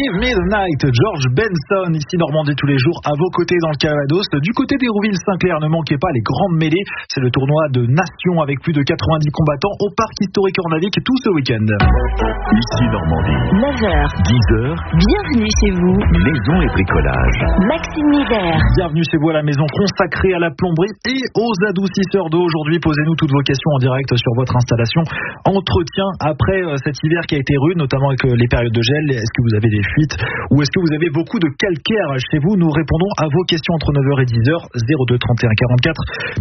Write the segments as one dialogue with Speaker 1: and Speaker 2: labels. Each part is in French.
Speaker 1: Give Me the Night, George Benson, ici Normandie tous les jours, à vos côtés dans le Calvados. Du côté d'Hérouville-Saint-Clair, ne manquez pas les grandes mêlées. C'est le tournoi de Nations avec plus de 90 combattants au parc historique Ornavic tout ce week-end.
Speaker 2: Ici Normandie,
Speaker 3: 9h,
Speaker 2: 10h,
Speaker 3: bienvenue chez vous.
Speaker 2: maison et bricolage.
Speaker 3: Maxime Niver.
Speaker 1: Bienvenue chez vous à la maison consacrée à la plomberie et aux adoucisseurs d'eau. Aujourd'hui, posez-nous toutes vos questions en direct sur votre installation. Entretien après cet hiver qui a été rude, notamment avec les périodes de gel. Est-ce que vous avez des fuites ou est-ce que vous avez beaucoup de calcaire chez vous? Nous répondons à vos questions entre 9h et 10h. 02 31 44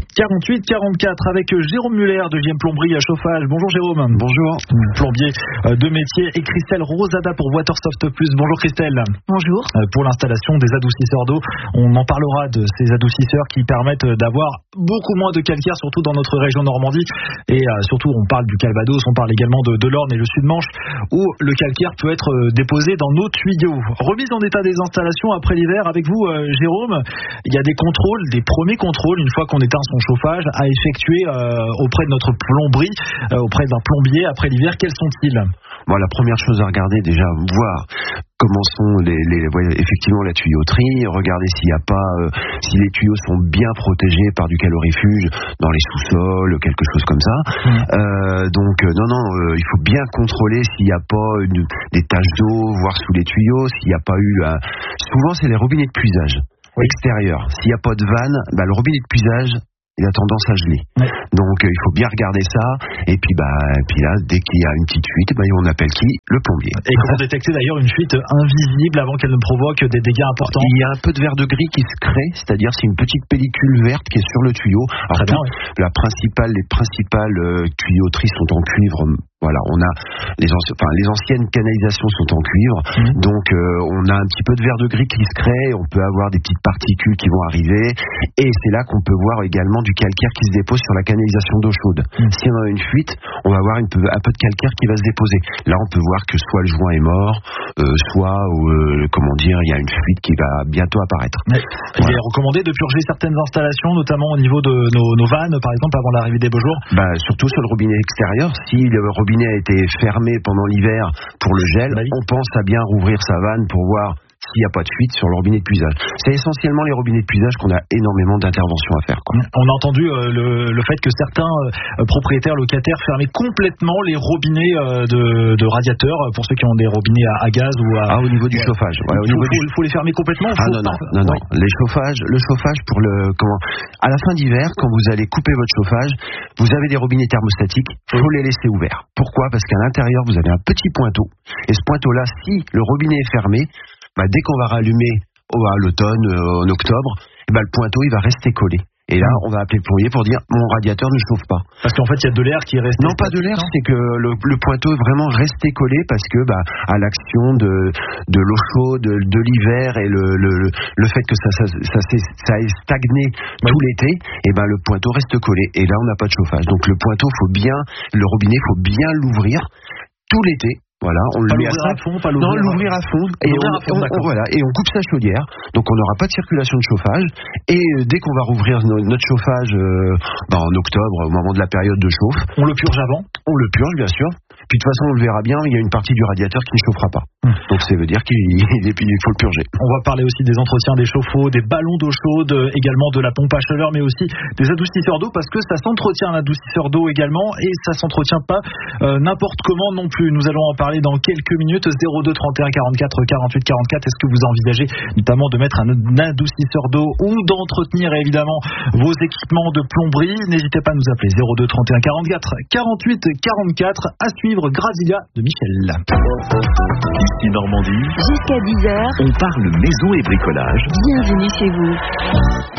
Speaker 1: 48 44 avec Jérôme Muller de JM Plomberie à Chauffage. Bonjour Jérôme.
Speaker 4: Bonjour.
Speaker 1: Plombier de métier, et Christelle Rosada pour Watersoft Plus. Bonjour Christelle.
Speaker 3: Bonjour.
Speaker 1: Pour l'installation des adoucisseurs d'eau, on en parlera de ces adoucisseurs qui permettent d'avoir beaucoup moins de calcaire, surtout dans notre région Normandie. Et surtout, on parle du Calvados, on parle également de l'Orne et le Sud-Manche, où le calcaire peut être déposé dans nos tuyaux. Remise en état des installations après l'hiver avec vous, Jérôme. Il y a des contrôles, des premiers contrôles, une fois qu'on éteint son chauffage, à effectuer auprès de notre plomberie, auprès d'un plombier après l'hiver. Quels sont-ils?
Speaker 4: Bon, la première chose à regarder, déjà, voir comment sont effectivement la tuyauterie, regarder s'il n'y a pas, si les tuyaux sont bien protégés par du calorifuge dans les sous-sols, quelque chose comme ça. Donc, il faut bien contrôler s'il n'y a pas des taches d'eau, voir sous les tuyaux, s'il n'y a pas eu... Souvent, c'est les robinets de puisage extérieurs. S'il n'y a pas de vanne, le robinet de puisage, il a tendance à geler. Ouais. Donc il faut bien regarder ça. Et puis là, dès qu'il y a une petite fuite, on appelle qui? Le plombier.
Speaker 1: Et comment détecter d'ailleurs une fuite invisible avant qu'elle ne provoque des dégâts importants?
Speaker 4: Il y a un peu de verre de gris qui se crée, c'est-à-dire c'est une petite pellicule verte qui est sur le tuyau. Alors les principales tuyauteries sont en cuivre. Voilà, on a les anciennes canalisations sont en cuivre, donc on a un petit peu de verre de gris qui se crée, on peut avoir des petites particules qui vont arriver, et c'est là qu'on peut voir également du calcaire qui se dépose sur la canalisation d'eau chaude. Si on a une fuite, on va avoir un peu de calcaire qui va se déposer. Là, on peut voir que soit le joint est mort, soit il y a une fuite qui va bientôt apparaître.
Speaker 1: Il est recommandé de purger certaines installations, notamment au niveau de nos vannes, par exemple, avant l'arrivée des beaux jours.
Speaker 4: Surtout sur le robinet extérieur, si le robinet a été fermé pendant l'hiver pour le gel, on pense à bien rouvrir sa vanne pour voir s'il n'y a pas de fuite sur le robinet de puisage. C'est essentiellement les robinets de puisage qu'on a énormément d'interventions à faire.
Speaker 1: On a entendu le fait que certains propriétaires locataires fermaient complètement les robinets de radiateurs, pour ceux qui ont des robinets à gaz ou à...
Speaker 4: au niveau du chauffage.
Speaker 1: Il faut les fermer complètement.
Speaker 4: Non. Le chauffage à la fin d'hiver, quand vous allez couper votre chauffage, vous avez des robinets thermostatiques, il faut les laisser ouverts. Pourquoi? Parce qu'à l'intérieur, vous avez un petit pointeau. Et ce pointeau-là, si le robinet est fermé, dès qu'on va rallumer à l'automne, en octobre, le pointeau il va rester collé. Et là, on va appeler le plombier pour dire mon radiateur ne chauffe pas.
Speaker 1: Parce qu'en fait, il y a de l'air qui est resté.
Speaker 4: Non, pas de l'air, c'est que le pointeau est vraiment resté collé parce que à l'action de l'eau chaude, de l'hiver et le fait que ça ait stagné tout l'été, le pointeau reste collé. Et là, on n'a pas de chauffage. Donc le pointeau, le robinet, faut bien l'ouvrir tout l'été. Voilà, on le met à fond, l'ouvrir à fond, et on coupe sa chaudière, donc on n'aura pas de circulation de chauffage, et dès qu'on va rouvrir notre chauffage en octobre, au moment de la période de chauffe,
Speaker 1: on le purge avant?
Speaker 4: On le purge, bien sûr. Puis de toute façon, on le verra bien, il y a une partie du radiateur qui ne chauffera pas. Donc ça veut dire qu'il faut le purger.
Speaker 1: On va parler aussi des entretiens des chauffe-eau, des ballons d'eau chaude, également de la pompe à chaleur, mais aussi des adoucisseurs d'eau, parce que ça s'entretient un adoucisseur d'eau également, et ça s'entretient pas n'importe comment non plus. Nous allons en parler dans quelques minutes. 02 31 44 48 44. Est-ce que vous envisagez notamment de mettre un adoucisseur d'eau ou d'entretenir évidemment vos équipements de plomberie? N'hésitez pas à nous appeler 02 31 44 48 44. À suivre Grasilia de Michel.
Speaker 2: Ici Normandie,
Speaker 3: jusqu'à 10h,
Speaker 2: on parle maison et bricolage.
Speaker 3: Bienvenue chez vous.